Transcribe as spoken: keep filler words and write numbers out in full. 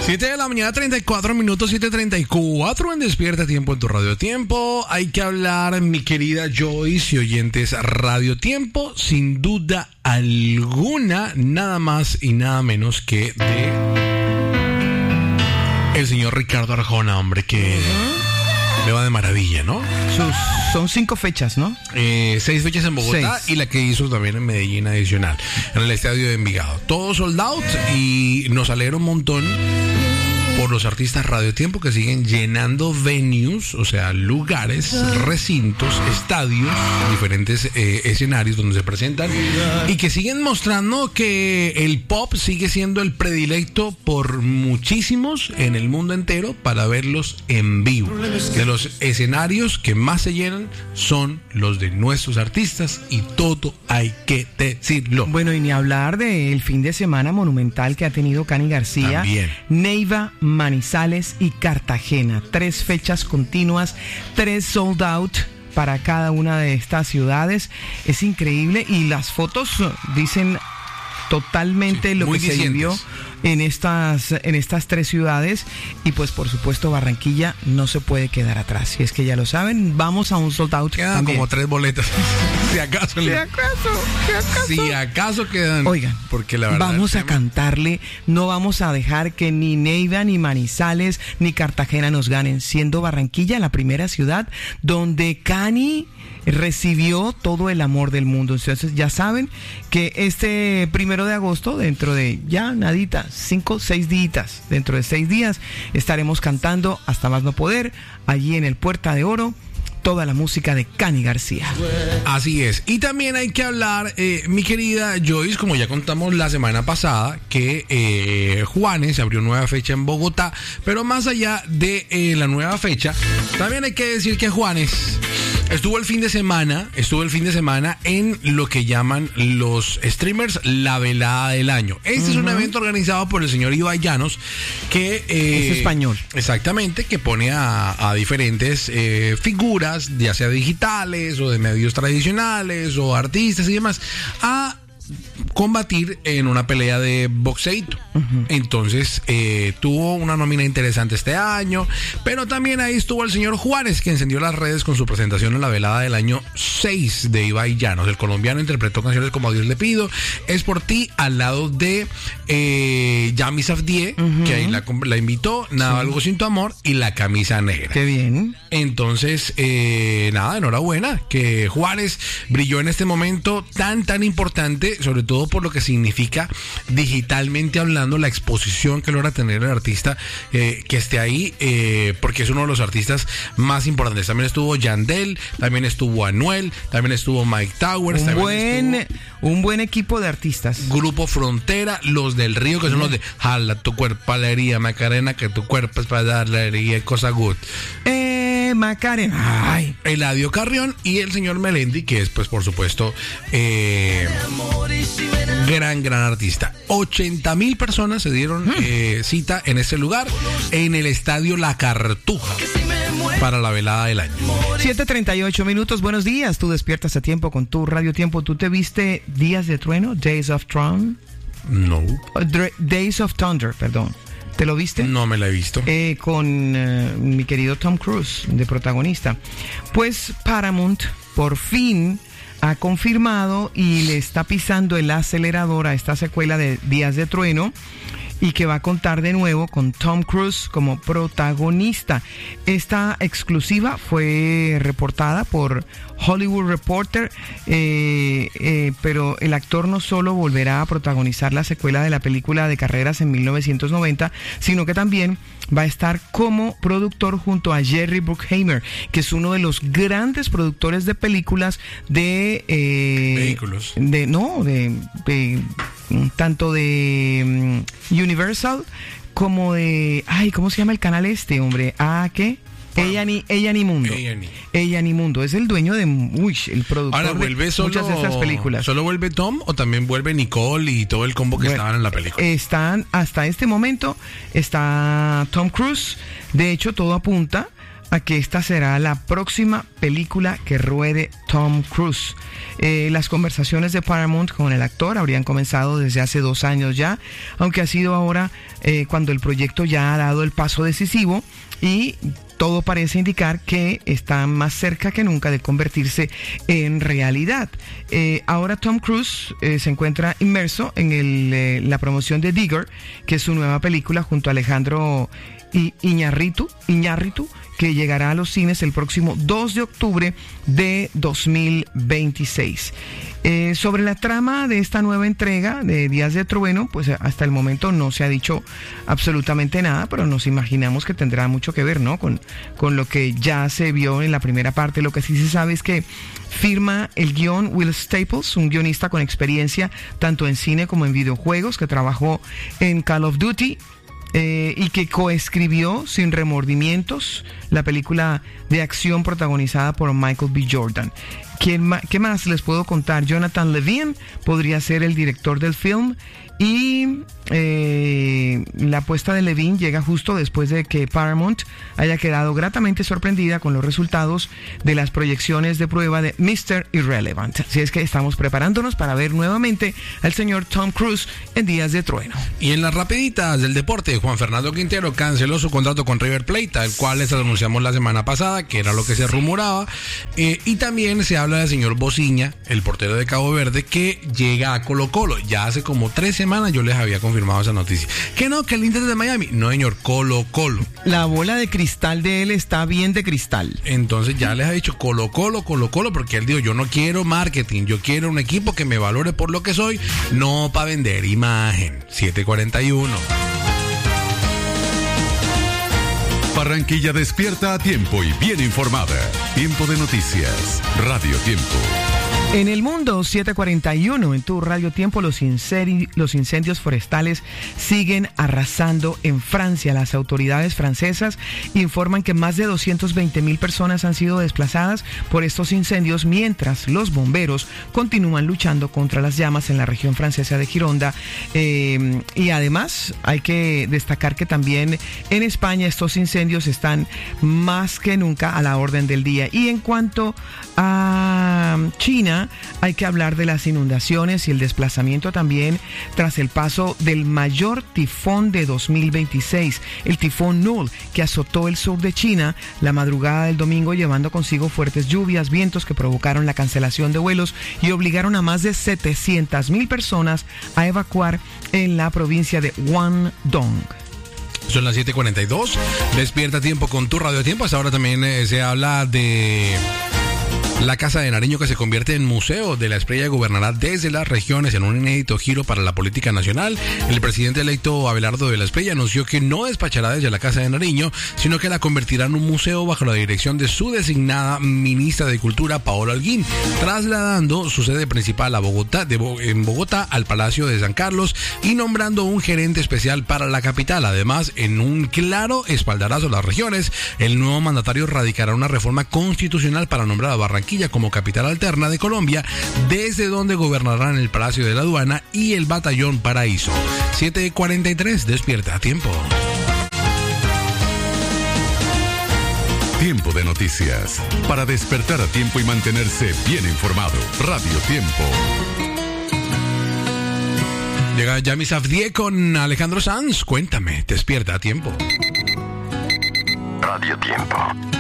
siete de la mañana, treinta y cuatro minutos, siete treinta y cuatro en Despierta Tiempo en tu Radio Tiempo. Hay que hablar, mi querida Joyce y oyentes Radio Tiempo, sin duda alguna, nada más y nada menos que de el señor Ricardo Arjona, hombre, que le va de maravilla, ¿no? Sus, son cinco fechas, ¿no? Eh, seis fechas en Bogotá seis. Y la que hizo también en Medellín adicional, en el estadio de Envigado. Todo sold out y nos alegra un montón por los artistas Radio Tiempo que siguen llenando venues, o sea, lugares, recintos, estadios, diferentes eh, escenarios donde se presentan y que siguen mostrando que el pop sigue siendo el predilecto por muchísimos en el mundo entero para verlos en vivo. De los escenarios que más se llenan son los de nuestros artistas y todo hay que decirlo. Bueno, y ni hablar del fin de semana monumental que ha tenido Cani García, también. Neiva, Manizales y Cartagena. Tres fechas continuas, tres sold out para cada una de estas ciudades. Es increíble y las fotos dicen totalmente sí, lo que se vivió en estas, en estas tres ciudades. Y pues por supuesto Barranquilla no se puede quedar atrás. Si es que ya lo saben, vamos a un sold out. Quedan también como tres boletas. Si acaso. Si acaso, si acaso. Si acaso quedan. Oigan, porque la verdad vamos a tema... cantarle. No vamos a dejar que ni Neiva, ni Manizales, ni Cartagena nos ganen, siendo Barranquilla la primera ciudad donde Cani recibió todo el amor del mundo. Entonces ya saben que este primero de agosto, dentro de ya nadita, cinco, seis días, dentro de seis días, estaremos cantando hasta más no poder, allí en el Puerta de Oro, toda la música de Cani García. Así es. Y también hay que hablar, eh, mi querida Joyce, como ya contamos la semana pasada, que eh, Juanes abrió nueva fecha en Bogotá, pero más allá de eh, la nueva fecha, también hay que decir que Juanes estuvo el fin de semana, estuvo el fin de semana en lo que llaman los streamers la velada del año. Este uh-huh. es un evento organizado por el señor Ibai Llanos, que eh, es español. Exactamente, que pone a, a diferentes eh, figuras, ya sea digitales o de medios tradicionales o artistas y demás, a combatir en una pelea de boxeito. Uh-huh. Entonces eh, tuvo una nómina interesante este año, pero también ahí estuvo el señor Juárez, que encendió las redes con su presentación en la velada del año seis de Ibai Llanos. El colombiano interpretó canciones como A Dios le pido, Es por ti, al lado de eh, Yami Safdie, uh-huh. que ahí la, la invitó, Nada sí. algo sin tu amor y La camisa negra. Qué bien. Entonces eh, nada, enhorabuena que Juárez brilló en este momento tan tan importante, sobre todo por lo que significa digitalmente hablando la exposición que logra tener el artista eh, que esté ahí, eh, porque es uno de los artistas más importantes. También estuvo Yandel, también estuvo Anuel, también estuvo Mike Towers, un también buen estuvo un buen equipo de artistas. Grupo Frontera, Los del Río, que son los de Jala tu cuerpo a la herida, Macarena, que tu cuerpo es para dar la herida, cosa good. Eh, Macarena. Ay. Eladio Carrión y el señor Melendi, que es, pues, por supuesto, eh, gran, gran artista. ochenta mil personas se dieron eh, cita en este lugar, en el estadio La Cartuja, para la velada del año. siete treinta y ocho minutos, buenos días. Tú despiertas a tiempo con tu Radio Tiempo. ¿Tú te viste Días de Trueno? Days of Tron? No. Uh, Days of Thunder, perdón. ¿Te lo viste? No me la he visto. Eh, con uh, mi querido Tom Cruise de protagonista. Pues Paramount por fin ha confirmado y le está pisando el acelerador a esta secuela de Días de Trueno, y que va a contar de nuevo con Tom Cruise como protagonista. Esta exclusiva fue reportada por Hollywood Reporter, eh, eh, pero el actor no solo volverá a protagonizar la secuela de la película de carreras en mil novecientos noventa, sino que también va a estar como productor junto a Jerry Bruckheimer, que es uno de los grandes productores de películas de... Eh, Vehículos. De, no, de... de tanto de um, Universal como de, ay, ¿cómo se llama el canal este, hombre? Ah, ¿qué? Ella ni, ella ni Mundo. Ella ni. Ella ni Mundo. Es el dueño de, uy, el productor. Ahora, ¿vuelve de solo, muchas de estas películas. ¿Solo vuelve Tom o también vuelve Nicole y todo el combo que bueno, estaban en la película? Están, hasta este momento, está Tom Cruise. De hecho, todo apunta a que esta será la próxima película que ruede Tom Cruise. Eh, las conversaciones de Paramount con el actor habrían comenzado desde hace dos años ya, aunque ha sido ahora eh, cuando el proyecto ya ha dado el paso decisivo y todo parece indicar que está más cerca que nunca de convertirse en realidad. Eh, ahora Tom Cruise eh, se encuentra inmerso en el, eh, la promoción de Digger, que es su nueva película junto a Alejandro Iñárritu, Iñárritu, que llegará a los cines el próximo dos de octubre de dos mil veintiséis. Eh, sobre la trama de esta nueva entrega de Días de Trueno, pues hasta el momento no se ha dicho absolutamente nada, pero nos imaginamos que tendrá mucho que ver, ¿no? Con, con lo que ya se vio en la primera parte. Lo que sí se sabe es que firma el guión Will Staples, un guionista con experiencia tanto en cine como en videojuegos, que trabajó en Call of Duty, Eh, y que coescribió sin remordimientos la película de acción protagonizada por Michael B. Jordan. ¿Quién ma- ¿Qué más les puedo contar? Jonathan Levine podría ser el director del film y eh, la apuesta de Levine llega justo después de que Paramount haya quedado gratamente sorprendida con los resultados de las proyecciones de prueba de mister Irrelevant. Así es que estamos preparándonos para ver nuevamente al señor Tom Cruise en Días de Trueno. Y en las rapiditas del deporte, Juan Fernando Quintero canceló su contrato con River Plate, al cual les anunciamos la semana pasada, que era lo que se rumoraba. Eh, y también se habla del señor Bociña, el portero de Cabo Verde, que llega a Colo Colo. Ya hace como tres semanas yo les había confirmado esa noticia. Que no, que el Inter de Miami. No, señor, Colo Colo. La bola de cristal de él está bien de cristal. Entonces ya les ha dicho Colo Colo, Colo Colo, porque él dijo, yo no quiero marketing, yo quiero un equipo que me valore por lo que soy, no para vender imagen. siete cuarenta y uno. Barranquilla despierta a tiempo y bien informada. Tiempo de noticias. Radio Tiempo. En el mundo, siete cuarenta y uno, en tu Radio Tiempo, los, inceri- los incendios forestales siguen arrasando en Francia. Las autoridades francesas informan que más de doscientas veinte mil personas han sido desplazadas por estos incendios, mientras los bomberos continúan luchando contra las llamas en la región francesa de Gironda. Eh, y además, hay que destacar que también en España estos incendios están más que nunca a la orden del día. Y en cuanto a China, hay que hablar de las inundaciones y el desplazamiento también tras el paso del mayor tifón de dos mil veintiséis, el tifón Null, que azotó el sur de China la madrugada del domingo, llevando consigo fuertes lluvias, vientos que provocaron la cancelación de vuelos y obligaron a más de setecientas mil personas a evacuar en la provincia de Guangdong. Son las siete cuarenta y dos. Despierta tiempo con tu Radio Tiempo. Hasta ahora también eh, se habla de la Casa de Nariño, que se convierte en museo de la Espriella, gobernará desde las regiones en un inédito giro para la política nacional. El presidente electo Abelardo de la Espriella anunció que no despachará desde la Casa de Nariño, sino que la convertirá en un museo bajo la dirección de su designada ministra de Cultura, Paola Holguín, trasladando su sede principal a Bogotá, de Bo- en Bogotá al Palacio de San Carlos y nombrando un gerente especial para la capital. Además, en un claro espaldarazo a las regiones, el nuevo mandatario radicará una reforma constitucional para nombrar a Barranquilla como capital alterna de Colombia, desde donde gobernarán el Palacio de la Aduana y el Batallón Paraíso. siete cuarenta y tres, despierta a tiempo. Tiempo de noticias. Para despertar a tiempo y mantenerse bien informado. Radio Tiempo. Llega Yami Safdie con Alejandro Sanz. Cuéntame, despierta a tiempo. Radio Tiempo.